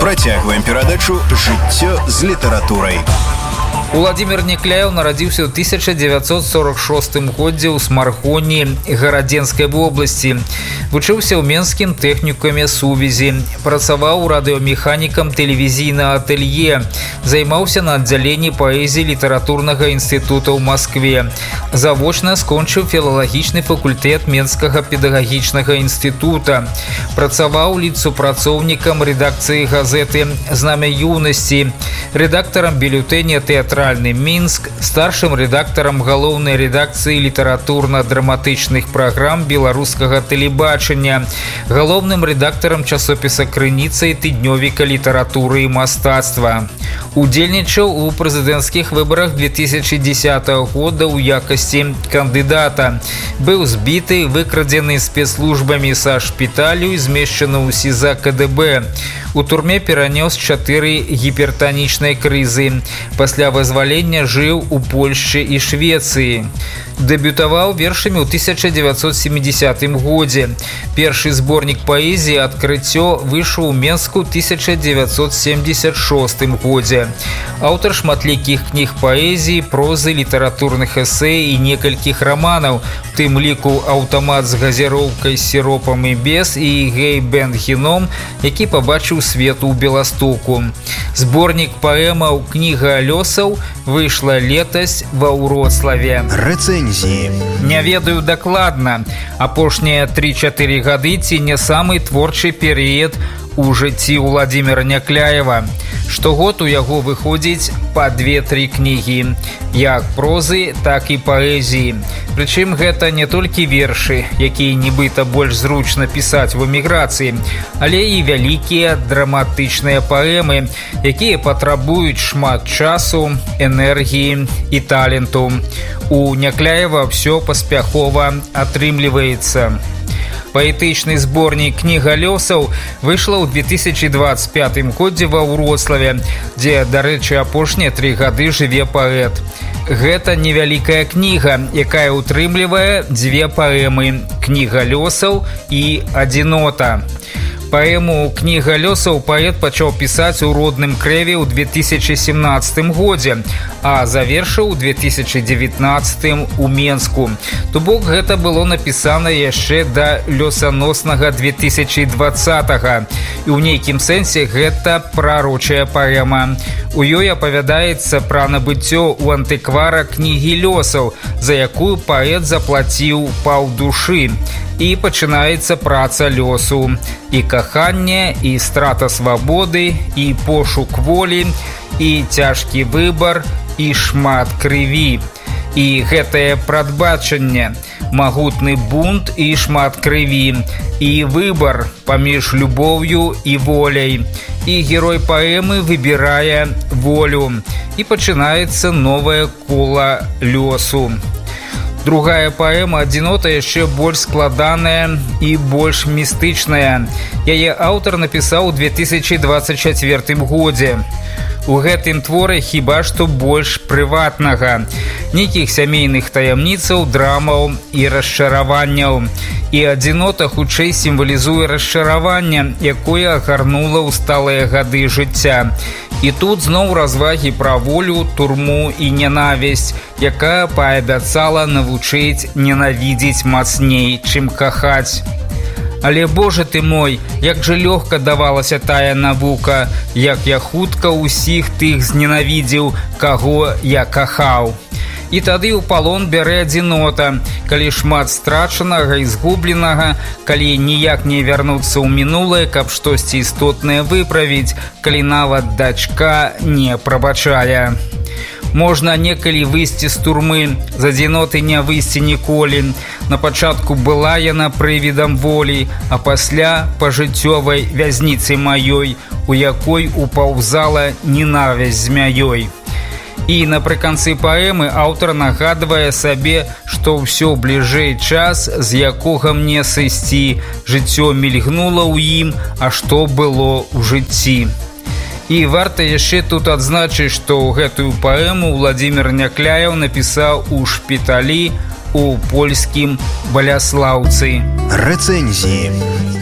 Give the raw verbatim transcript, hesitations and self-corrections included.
Працягваем перадачу «Жыццё з літаратурай». Уладзімір Някляеў нарадзіўся ў тысяча дзевяцьсот сорок шостым годзе ў Смаргоні Гарадзенскай вобласці. Вучыўся ў Менскім тэхнікуме сувязі, працаваў радыёмеханікам тэлевізійнага атэлье, займаўся на аддзяленні паэзіі літаратурнага інстытута ў Маскве. Завочна скончыў філалагічны факультэт Менскага педагагічнага інстытута. Працаваў літсупрацоўнікам рэдакцыі газеты «Знамя юнасці», рэдактарам бюлетэня «Тэатральны Мінск», старшым рэдактарам галоўнай рэдакцыі літаратурна-драматычных праграм беларускага тэлебачання, галоўным рэдактарам часопіса «Крыніца» і тыднёвіка літаратуры і мастацтва. Удзельнічаў у прэзідэнцкіх выбарах две тысячи десятого года ў якасці кандыдата. Быў збіты, выкрадзены спецслужбамі са шпіталю і змешчаны ў СІЗА КДБ. У турме перанёс чатыры гіпертанічнай крызы. Пасля вызвалення жыў у Польшчы і Швецыі. Дэбютаваў вершамі ў тысяча дзевяцьсот семидесятым годзе. Першы зборнік паэзіі «Адкрыццё» выйшаў у Менску ў тысяча дзевяцьсот семьдесят шостым годзе. Аўтар шматлікіх кніг паэзіі, прозы, літаратурных эсэ і некалькіх раманаў, у тым ліку «Аўтамат з газіроўкай, сіропам і без» і «Гей-бенд-геном», які пабачыў свет у Беластоку. Зборнік паэмаў «Кніга лёсаў» выйшла летась ва Ўроцлаве. Рэцэнзіі. Не ведаю дакладна. Апошнія тры-чатыры гады ці не самы творчы перыяд у жыцці Уладзіміра Някляева. Штогод у яго выходзіць па две-тры кнігі, як прозы, так і паэзіі. Прычым гэта не толькі вершы, якія нібыта больш зручна пісаць в эміграцыі, але і вялікія драматычныя паэмы, якія патрабуюць шмат часу, энергіі і таленту. У Някляева ўсё паспяхова атрымліваецца. Паэтычны зборнік «Кніга лёсаў» выйшла ў две тысячи двадцать пятым годзе ва Ўроцлаве, дзе, дарэчы, апошнія тры гады жыве паэт. Гэта невялікая кніга, якая ўтрымлівае дзве паэмы «Кніга лёсаў» і «Адзінота». Паэму «Кніга лёсаў» паэт пачаў пісаць у родным Крэве ў две тысячи семнадцатым годзе, а завершыў у две тысячи девятнадцатым у Менску. То бок гэта было напісана яшчэ да лёсаноснага две тысячи двадцатага. І ў нейкім сэнсе гэта прарочая паэма. У ёй апавядаецца пра набыццё ў антыквара кнігі лёсаў, за якую паэт заплаціў паўдушы. І пачынаецца праца лёсу. І каханне, і страта свабоды, і пошук волі, і цяжкі выбар, і шмат крыві. І гэтае прадбачанне, магутны бунт і шмат крыві, і выбар паміж любоўю і воляй. І герой паэмы выбірае волю. І пачынаецца новае кола лёсу. Другая паэма «Адзінота» яшчэ больш складаная і больш містычная. Яе аўтар напісаў у две тысячи двадцать четвёртым годзе. У гэтым творы хіба што больш прыватнага. Нейкіх сямейных таямніцаў, драмаў і расчараванняў. І «Адзінота» хутчэй сімвалізуе расчараванне, якое агарнула ў сталыя гады жыцця. І тут зноў развагі пра волю, турму і нянавісць, якая паабяцала навучыць ненавідзець мацней, чым кахаць. Але, Боже ты мой, як жа лёгка давалася тая навука, як я хутка ўсіх тых зненавідзеў, каго я кахаў. І тады ў палон бярэ адзінота, калі шмат страчанага і згубленага, калі ніяк не вярнуцца ў мінулае, каб штосьці істотнае выправіць, калі нават дачка не прабачае. Можна некалі выйсці з турмы, з адзіноты не выйсці ніколі. На пачатку была яна прывідам волі, а пасля пажыццёвай вязніцы маёй, у якой упаўзала ненавісць змяёй. І напрыканцы паэмы аўтар нагадвае сабе, што ўсё бліжэй час, з якога мне сысці, жыццё мільгнула ў ім, а што было ў жыцці. І варта яшчэ тут адзначыць, што гэтую паэму Уладзімір Някляеў напісаў у шпіталі у польскім Баляслаўцы. Рэцэнзіі.